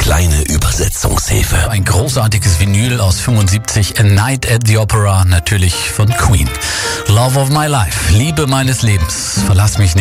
kleine Übersetzungshilfe. Ein großartiges Vinyl aus 75, A Night at the Opera, natürlich von Queen. Love of my life, Liebe meines Lebens, verlass mich nicht.